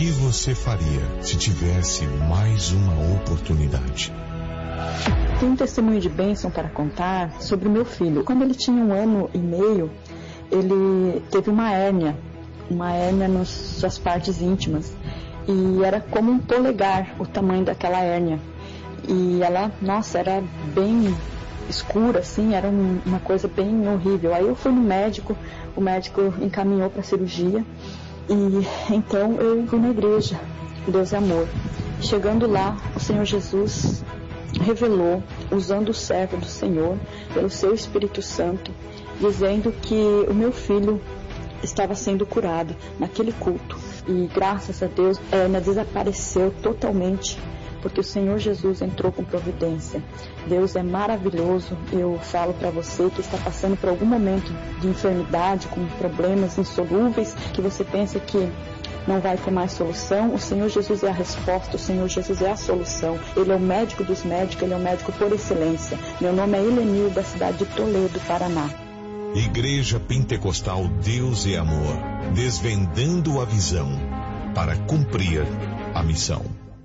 que você faria se tivesse mais uma oportunidade? Tenho um testemunho de bênção para contar sobre o meu filho. Quando ele tinha 1 ano e meio, ele teve uma hérnia nas suas partes íntimas. E era como um polegar o tamanho daquela hérnia. E ela, era bem escura, assim, era uma coisa bem horrível. Aí eu fui no médico, o médico encaminhou para cirurgia. E então eu fui na igreja, Deus é Amor. Chegando lá, o Senhor Jesus revelou, usando o servo do Senhor, pelo seu Espírito Santo, dizendo que o meu filho estava sendo curado naquele culto. E graças a Deus, a hérnia desapareceu totalmente, porque o Senhor Jesus entrou com providência. Deus é maravilhoso. Eu falo para você que está passando por algum momento de enfermidade, com problemas insolúveis, que você pensa que não vai ter mais solução. O Senhor Jesus é a resposta, o Senhor Jesus é a solução. Ele é o médico dos médicos, ele é o médico por excelência. Meu nome é Helenil, da cidade de Toledo, Paraná. Igreja Pentecostal Deus é Amor, desvendando a visão para cumprir a missão.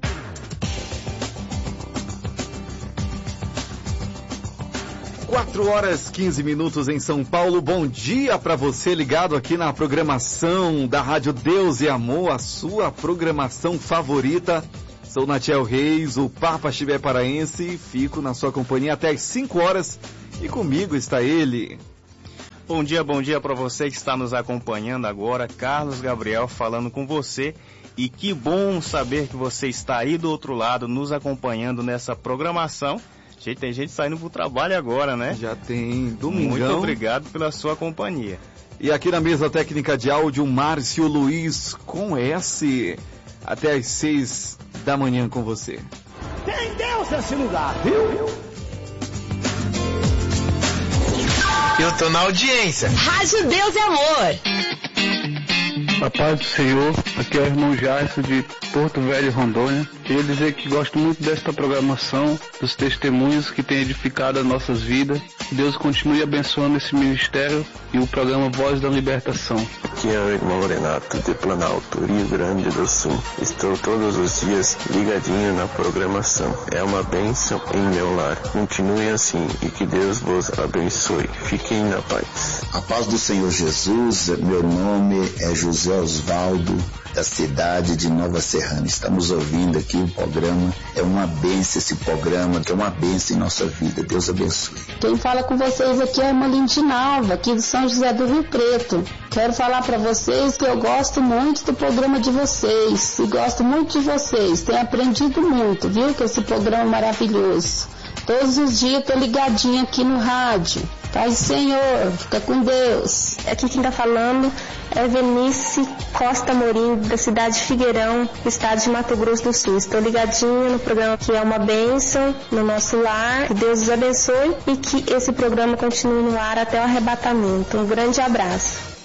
Quatro horas 15 minutos em São Paulo. Bom dia para você ligado aqui na programação da Rádio Deus e Amor, a sua programação favorita. Sou Natiel Reis, o Papa Chibé Paraense, e fico na sua companhia até às 5 horas. E comigo está ele. Bom dia para você que está nos acompanhando agora. Carlos Gabriel falando com você. E que bom saber que você está aí do outro lado nos acompanhando nessa programação. Tem gente saindo pro trabalho agora, né? Já tem domingão. Muito obrigado pela sua companhia. E aqui na mesa técnica de áudio, Márcio Luiz com S. Até às 6 da manhã com você. Tem Deus nesse lugar, viu? Eu tô na audiência. Rádio Deus é Amor. A paz do Senhor, aqui é o irmão Jairson de Porto Velho, Rondônia. Queria dizer que gosto muito desta programação, dos testemunhos que tem edificado as nossas vidas. Deus continue abençoando esse ministério e o programa Voz da Libertação. Aqui é o irmão Renato de Planalto, Rio Grande do Sul. Estou todos os dias ligadinho na programação. É uma bênção em meu lar. Continue assim e que Deus vos abençoe. Fiquem na paz. A paz do Senhor Jesus. Meu nome é José Osvaldo, da cidade de Nova Serrana. Estamos ouvindo aqui o programa. É uma bênção esse programa, que é uma bênção em nossa vida. Deus abençoe. Quem fala com vocês aqui é a irmã Lindinalva, aqui do São José do Rio Preto. Quero falar para vocês que eu gosto muito do programa de vocês. E gosto muito de vocês. Tenho aprendido muito, viu? Com esse programa maravilhoso. Todos os dias tô ligadinha aqui no rádio. Paz do Senhor, fica com Deus. Aqui quem tá falando é Venice Costa Morim, da cidade de Figueirão, estado de Mato Grosso do Sul. Estou ligadinha no programa que é uma bênção no nosso lar. Que Deus os abençoe e que esse programa continue no ar até o arrebatamento. Um grande abraço.